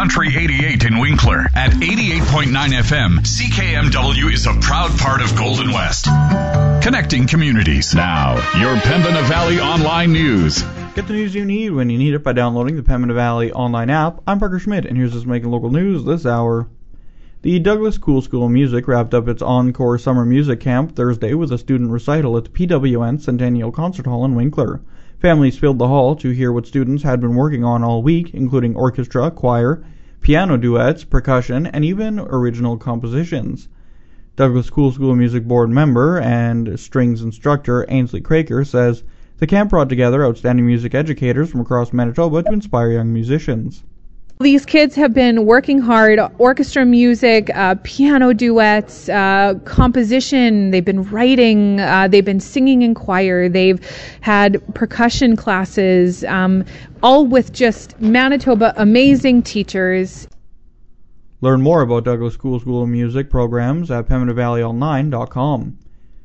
Country 88 in Winkler. At 88.9 FM, CKMW is a proud part of Golden West. Connecting communities. Now, your Pembina Valley Online News. Get the news you need when you need it by downloading the Pembina Valley Online app. I'm Parker Schmidt, and here's what's making local news this hour. The Douglas Cool School of Music wrapped up its Encore Summer Music Camp Thursday with a student recital at the PWN Centennial Concert Hall in Winkler. Families filled the hall to hear what students had been working on all week, including orchestra, choir, piano duets, percussion, and even original compositions. Douglas Cool School of Music board member and strings instructor Ainsley Craker says the camp brought together outstanding music educators from across Manitoba to inspire young musicians. These kids have been working hard, orchestra music, piano duets, composition, they've been writing, they've been singing in choir, they've had percussion classes, all with just Manitoba amazing teachers. Learn more about Douglas Cool School of Music programs at PembinaValleyOnline.com.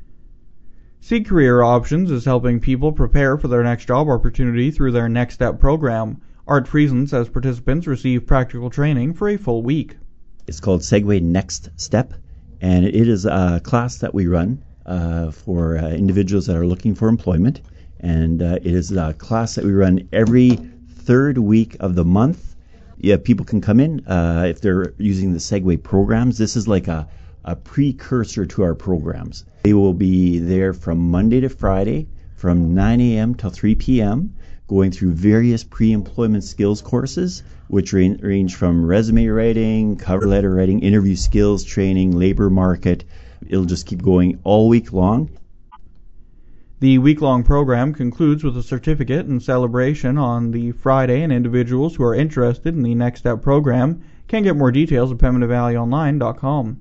Seek Career Options is helping people prepare for their next job opportunity through their Next Step program. Art Friesen says participants receive practical training for a full week. It's called Segway Next Step, and it is a class that we run for individuals that are looking for employment. And it is a class that we run every third week of the month. Yeah, people can come in if they're using the Segway programs. This is like a precursor to our programs. They will be there from Monday to Friday from 9 a.m. till 3 p.m., going through various pre-employment skills courses, which range from resume writing, cover letter writing, interview skills training, labor market. It'll just keep going all week long. The week-long program concludes with a certificate and celebration on the Friday, and individuals who are interested in the Next Step program can get more details at PembinaValleyOnline.com.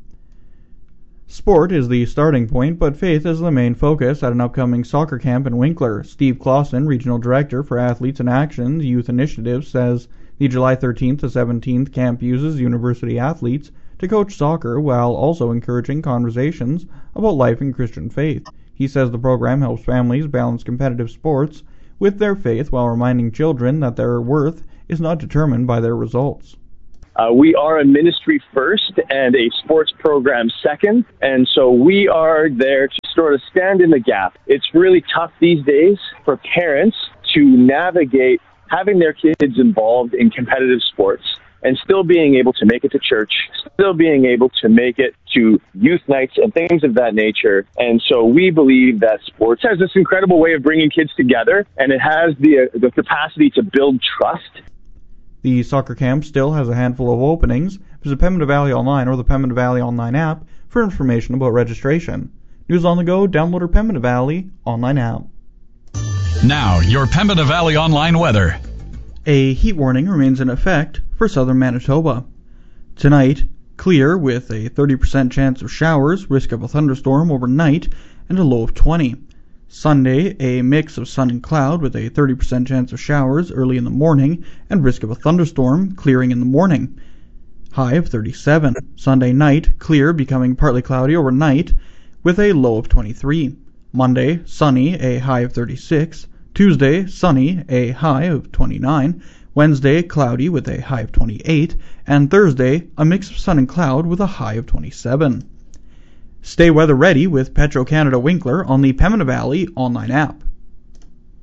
Sport is the starting point, but faith is the main focus at an upcoming soccer camp in Winkler. Steve Clausen, Regional Director for Athletes in Action Youth Initiative, says the July 13th to 17th camp uses university athletes to coach soccer while also encouraging conversations about life and Christian faith. He says the program helps families balance competitive sports with their faith while reminding children that their worth is not determined by their results. We are a ministry first and a sports program second, and so we are there to sort of stand in the gap. It's really tough these days for parents to navigate having their kids involved in competitive sports and still being able to make it to church, still being able to make it to youth nights and things of that nature. And so we believe that sports has this incredible way of bringing kids together, and it has the capacity to build trust. The soccer camp still has a handful of openings. Visit Pembina Valley Online or the Pembina Valley Online app for information about registration. News on the go, download our Pembina Valley Online app. Now, your Pembina Valley Online weather. A heat warning remains in effect for southern Manitoba. Tonight, clear with a 30% chance of showers, risk of a thunderstorm overnight, and a low of 20. Sunday, a mix of sun and cloud with a 30% chance of showers early in the morning and risk of a thunderstorm clearing in the morning. High of 37. Sunday night, clear becoming partly cloudy overnight with a low of 23. Monday, sunny, a high of 36. Tuesday, sunny, a high of 29. Wednesday, cloudy with a high of 28. And Thursday, a mix of sun and cloud with a high of 27. Stay weather ready with Petro-Canada Winkler on the Pembina Valley Online app.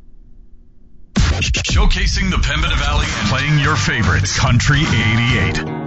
Showcasing the Pembina Valley and playing your favorites. Country 88.